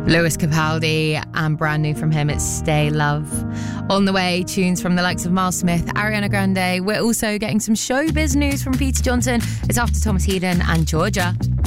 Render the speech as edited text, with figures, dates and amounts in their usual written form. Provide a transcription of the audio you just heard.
Lewis Capaldi, and brand new from him, it's Stay Love. On the way, tunes from the likes of Miles Smith, Ariana Grande. We're also getting some showbiz news from Peter Johnson. It's after Thomas Heden and Georgia.